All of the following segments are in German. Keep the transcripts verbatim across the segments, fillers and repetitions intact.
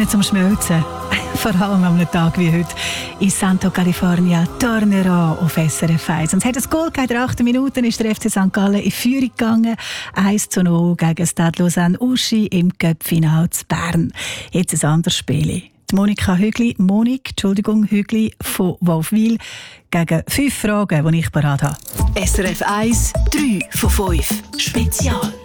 Beine zum Schmelzen. Vor allem an einem Tag wie heute in Santo California, Tornero auf S R F eins. Und es hat ein Goal gegeben. In der achten Minute ist der F C Sankt Gallen in Führung gegangen. eins zu null gegen Stade Lausanne-Uschi im Cup-Final zu Bern. Jetzt ein anderes Spiel. Die Monika Hügli, Monik, Entschuldigung, Hügli von Wolfwil gegen fünf Fragen, die ich parat habe. S R F eins, drei von fünf. Spezial.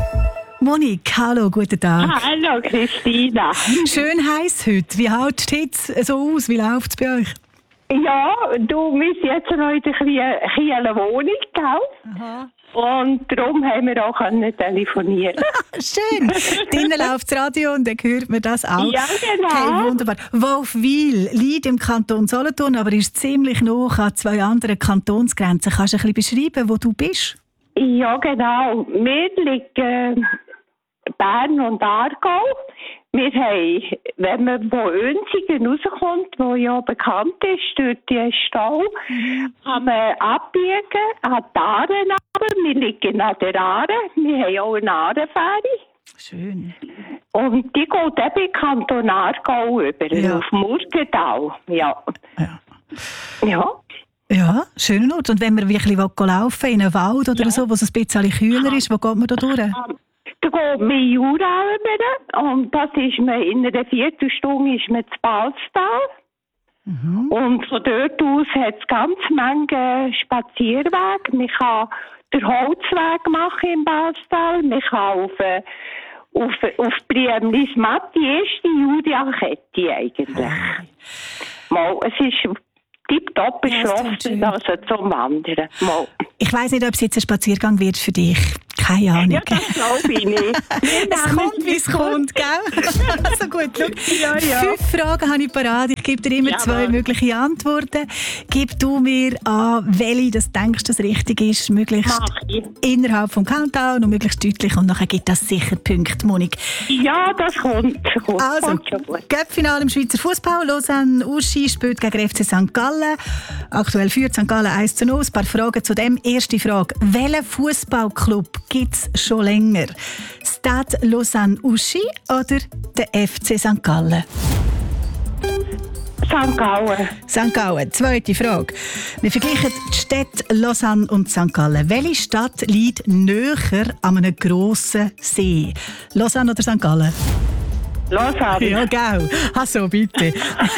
Monik, hallo, guten Tag. Hallo Christina. Schön heiß heute. Wie hält die Hitze so aus? Wie läuft es bei euch? Ja, du bist jetzt noch in der Kieler Wohnung, gell? Aha. Und darum haben wir auch können telefonieren. Schön. Drinnen läuft das Radio und dann hört man das auch. Ja, genau. Hey, wunderbar. Wolfwil liegt im Kanton Solothurn, aber ist ziemlich nah an zwei anderen Kantonsgrenzen. Kannst du ein bisschen beschreiben, wo du bist? Ja, genau. Wir liegen Bern und Aargau. Wir haben, wenn man von Önsigen rauskommt, wo ja bekannt ist durch den Stau, mhm. kann man abbiegen an die Aare. Wir liegen an der Aare. Wir haben auch eine Aarenfähre. Schön. Und die geht eben in Kanton Aargau über, Ja. auf Murgenthal. Ja. Ja. Ja. Ja, schöner Ort. Und wenn man wirklich laufen will, in einen Wald oder Ja. so, wo es ein bisschen kühler ist, wo geht man da durch? Da geht man in Jura rüber und das ist man in einer Viertelstunde ist man zu Balstal. Mhm. Und von dort aus hat es ganz viele Spazierwege. Man kann den Holzweg machen in Balstal, man kann auf, äh, auf, auf Briemlis Matt, die erste Julia-Kette eigentlich. Mal, es ist tipptopp Ja, das klingt schön. erschlossen, also zum Wandern. Mal. Ich weiss nicht, ob es jetzt ein Spaziergang wird für dich. Keine Ahnung. Ja, das glaube ich nicht. Es kommt, wie es kommt, gell? Also gut, schau. Ja, ja. Fünf Fragen habe ich parat. Ich gebe dir immer Jawohl. zwei mögliche Antworten. Gib du mir an, welche das denkst, das richtig ist, möglichst Mach ich. innerhalb vom Countdown und möglichst deutlich. Und nachher gibt das sicher Punkte, Monik. Ja, das kommt. kommt Also, kommt schon gut. Cup-Finale im Schweizer Fußball. Lausanne-Uschi spielt gegen F C Sankt Gallen. Aktuell führt Sankt Gallen eins zu null. Ein paar Fragen zu dem. Erste Frage. Welchen Fußballclub gibt es schon länger? Stade Lausanne-Uschi oder der F C Sankt Gallen? Sankt Gallen. Sankt Gallen. Zweite Frage. Wir vergleichen die Städte Lausanne und Sankt Gallen. Welche Stadt liegt näher an einem grossen See? Lausanne oder Sankt Gallen? Lausanne. Ja, gell. Also, bitte.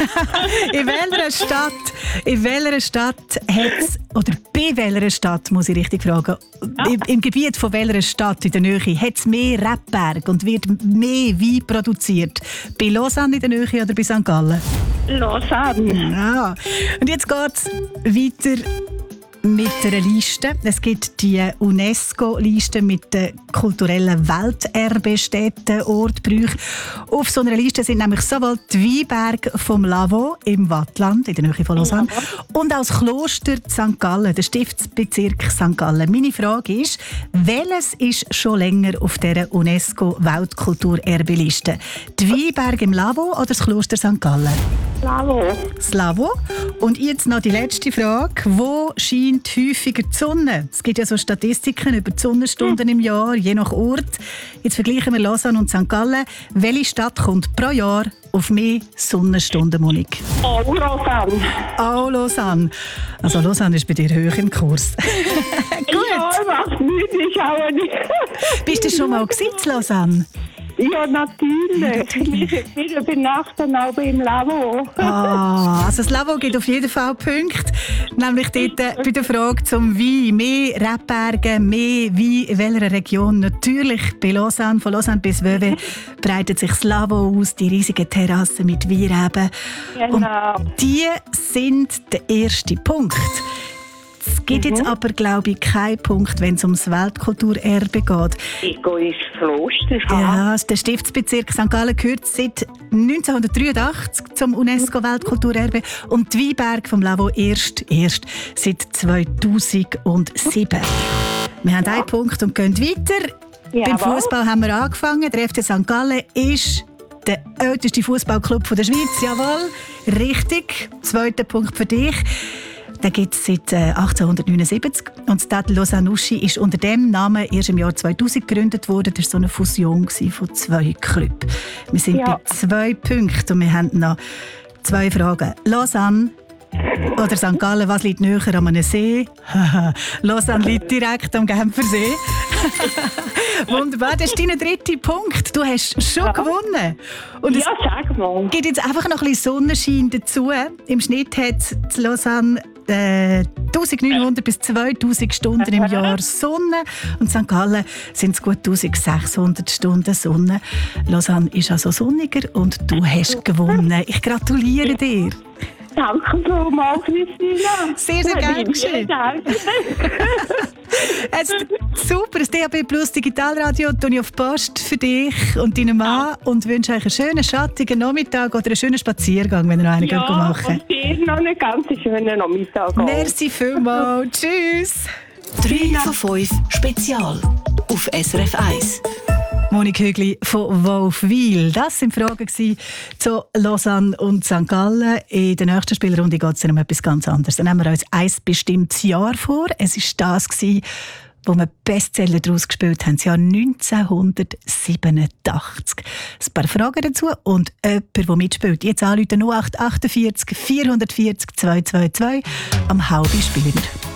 in welcher Stadt, in welcher Stadt hat's, oder bei welcher Stadt, muss ich richtig fragen, im, im Gebiet von welcher Stadt in der Nähe hat es mehr Rebberg und wird mehr Wein produziert? Bei Lausanne in der Nähe oder bei Sankt Gallen? Lausanne. Ja. Und jetzt geht es weiter mit einer Liste. Es gibt die UNESCO-Liste mit den kulturellen Welterbestätten, Ortbrüchen. Auf so einer Liste sind nämlich sowohl die Weinberge vom Lavaux im Wattland, in der Nähe von Lausanne, und auch das Kloster Sankt Gallen, der Stiftsbezirk Sankt Gallen. Meine Frage ist, welches ist schon länger auf dieser UNESCO-Weltkulturerbeliste? Die Weinberge im Lavaux oder das Kloster Sankt Gallen? Lavaux. Das Lavaux. Und jetzt noch die letzte Frage. Wo scheint häufiger die Sonne? Es gibt ja so Statistiken über die Sonnenstunden im Jahr, je nach Ort. Jetzt vergleichen wir Lausanne und Sankt Gallen. Welche Stadt kommt pro Jahr auf mehr Sonnenstunden, Monik? Oh, Lausanne. Auch Lausanne. Also Lausanne ist bei dir hoch im Kurs. Ja, was nicht, ist auch nicht. Bist du schon mal gewesen, in Lausanne? Ja, natürlich. Wir, wir übernachten auch im Lavaux. Ah, also das Lavaux gibt auf jeden Fall Punkte. Nämlich dort äh, bei der Frage zum Wein. Mehr Rebberge, mehr Wein in welcher Region? Natürlich bei Lausanne. Von Lausanne bis Vevey breitet sich das Lavaux aus, die riesigen Terrassen mit Weinreben. Genau. Und die sind der erste Punkt. Es gibt jetzt aber, glaube ich, keinen Punkt, wenn es ums Weltkulturerbe geht. Ich gehe ins Kloster. Ja, der Stiftsbezirk Sankt Gallen gehört seit neunzehnhundertdreiundachtzig zum UNESCO-Weltkulturerbe und die Weinberge vom Lavaux erst, erst seit zweitausendsieben. Wir haben einen Punkt und gehen weiter. Jawohl. Beim Fußball haben wir angefangen. Der F C Sankt Gallen ist der älteste Fußballclub der Schweiz. Jawohl, richtig. Zweiter Punkt für dich. Den gibt es seit äh, achtzehnhundertneunundsiebzig. Und Stade Lausanne-Uschi ist unter dem Namen erst im Jahr zweitausend gegründet worden. Das war so eine Fusion von zwei Clubs. Wir sind Ja. bei zwei Punkten und wir haben noch zwei Fragen. Lausanne oder Sankt Gallen, was liegt näher an einem See? Lausanne liegt direkt am Genfersee. Wunderbar, das ist dein dritter Punkt. Du hast schon Ja. gewonnen. Und es Ja, sag mal. gibt jetzt einfach noch ein bisschen Sonnenschein dazu. Im Schnitt hat in Lausanne äh, neunzehnhundert bis zweitausend Stunden im Jahr Sonne. Und in Sankt Gallen sind es gut eintausendsechshundert Stunden Sonne. Lausanne ist also sonniger und du hast gewonnen. Ich gratuliere dir. Danke vielmals, Christina. Sehr, sehr gern geschehen. Danke. Es, super, das D A B Plus Digitalradio tue ich auf die Post für dich und deinen Mann und wünsche euch einen schönen, schattigen Nachmittag oder einen schönen Spaziergang, wenn ihr noch einen Ja, machen könnt. und dir noch einen ganz schönen Nachmittag. Merci vielmals. Tschüss. drei von fünf Spezial auf S R F eins. Monika Hügli von Wolfwil. Das waren Fragen zu Lausanne und Sankt Gallen. In der nächsten Spielrunde geht es um etwas ganz anderes. Dann nehmen wir uns ein bestimmtes Jahr vor. Es war das, wo wir Bestseller daraus gespielt haben, das Jahr neunzehnhundertsiebenundachtzig. Ein paar Fragen dazu und jemand, der mitspielt. Jetzt anrufen null acht acht vier vier vier vier zwei zwei zwei. Am halben spielen wir.